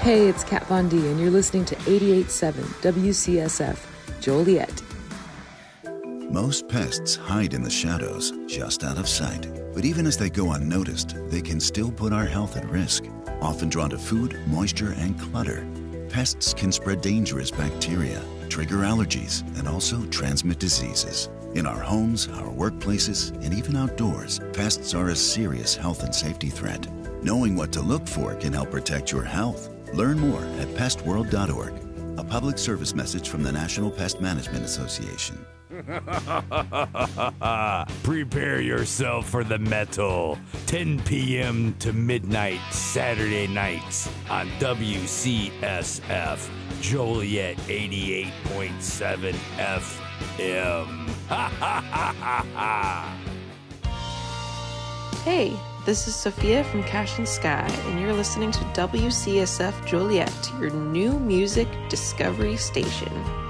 Hey, it's Kat Von D, and you're listening to 88.7 WCSF, Joliet. Most pests hide in the shadows, just out of sight. But even as they go unnoticed, they can still put our health at risk. Often drawn to food, moisture, and clutter, pests can spread dangerous bacteria, trigger allergies, and also transmit diseases. In our homes, our workplaces, and even outdoors, pests are a serious health and safety threat. Knowing what to look for can help protect your health. Learn more at pestworld.org. A public service message from the National Pest Management Association. Prepare yourself for the metal. 10 p.m. to midnight Saturday nights on WCSF Joliet 88.7 FM. Hey, this is Sophia from Cash and Sky, and you're listening to WCSF Joliet, your new music discovery station.